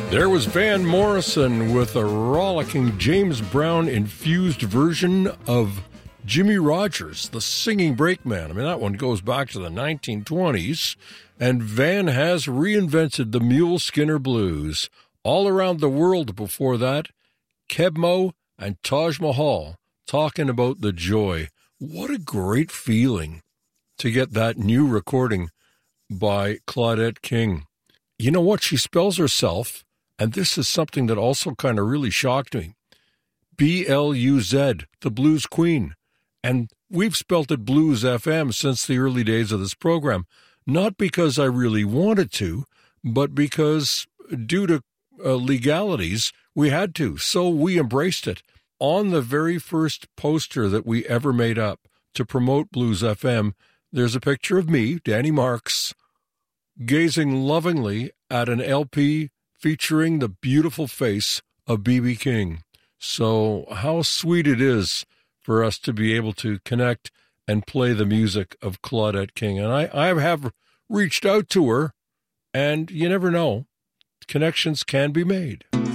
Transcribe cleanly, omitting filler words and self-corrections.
There was Van Morrison with a rollicking James Brown-infused version of Jimmy Rogers, the singing brakeman. I mean, that one goes back to the 1920s, and Van has reinvented the Mule Skinner blues. All around the world before that, Kebmo and Taj Mahal talking about the joy. What a great feeling to get that new recording by Claudette King. You know what? She spells herself, and this is something that also kind of really shocked me. B-L-U-Z, the Blues Queen. And we've spelt it Blues FM since the early days of this program, not because I really wanted to, but because due to legalities, we had to. So we embraced it. On the very first poster that we ever made up to promote Blues FM, there's a picture of me, Danny Marks, gazing lovingly at an LP featuring the beautiful face of B.B. King. So how sweet it is for us to be able to connect and play the music of Claudette King. And I have reached out to her, and you never know, connections can be made.